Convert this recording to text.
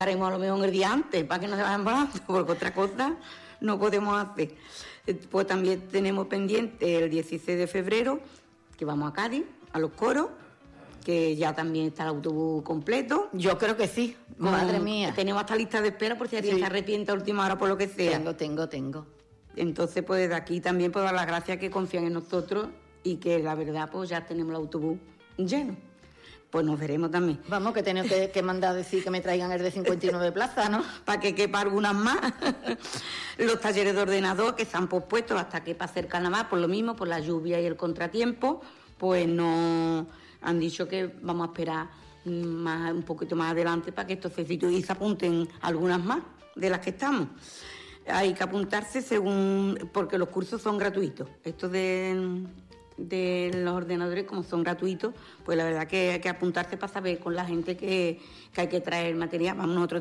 haremos a lo mejor el día antes para que no se vayan volando, porque otra cosa no podemos hacer. Pues también tenemos pendiente el 16 de febrero, que vamos a Cádiz, a los coros, que ya también está el autobús completo. Yo creo que sí, madre mía. Tenemos hasta lista de espera por si alguien se arrepiente a última hora por lo que sea. Tengo. Entonces, pues de aquí también puedo dar las gracias que confían en nosotros y que la verdad, pues ya tenemos el autobús lleno. Pues nos veremos también. Vamos, que tengo que mandar a decir que me traigan el de 59 plazas, ¿no? Para que quepa algunas más. Los talleres de ordenador que se han pospuesto hasta que pase el carnaval, por lo mismo, por la lluvia y el contratiempo, pues no han dicho que vamos a esperar un poquito más adelante para que estos cecitos y se apunten algunas más de las que estamos. Hay que apuntarse porque los cursos son gratuitos. Estos de los ordenadores, como son gratuitos, pues la verdad que hay que apuntarse para saber con la gente que hay que traer material. Vamos nosotros